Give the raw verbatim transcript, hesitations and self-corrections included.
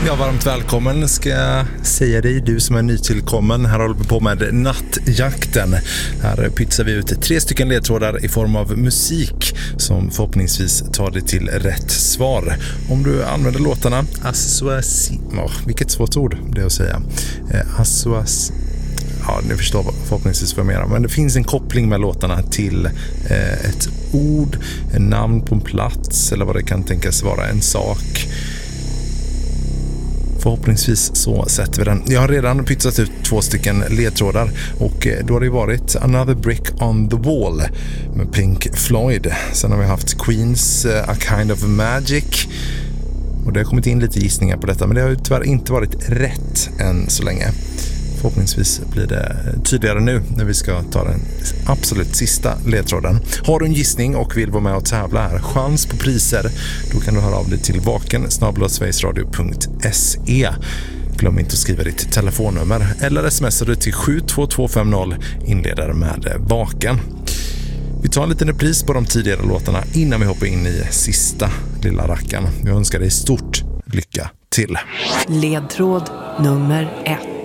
Ja, varmt välkommen ska jag säga dig, du som är nytillkommen. Här håller vi på med nattjakten. Här pytsar vi ut tre stycken ledtrådar i form av musik som förhoppningsvis tar dig till rätt svar. Om du använder låtarna Assoasi... Oh, vilket svårt ord det är att säga. Eh, Assoasi... Ja, ni förstår förhoppningsvis vad jag menar. Men det finns en koppling med låtarna till eh, ett ord, en namn på en plats eller vad det kan tänkas vara, en sak. Förhoppningsvis så sätter vi den. Jag har redan pytsat ut två stycken ledtrådar och då har det varit Another Brick on the Wall med Pink Floyd. Sen har vi haft Queens A Kind of Magic och det har kommit in lite gissningar på detta, men det har ju tyvärr inte varit rätt än så länge. Förhoppningsvis blir det tydligare nu när vi ska ta den absolut sista ledtråden. Har du en gissning och vill vara med och tävla här, chans på priser, då kan du höra av dig till vaken snabel-a sverigesradio punkt se. Glöm inte att skriva ditt telefonnummer eller smsar du till sju två två fem noll, inleder med vaken. Vi tar en liten repris på de tidigare låtarna innan vi hoppar in i sista lilla rackan. Jag önskar dig stort lycka till. Ledtråd nummer ett.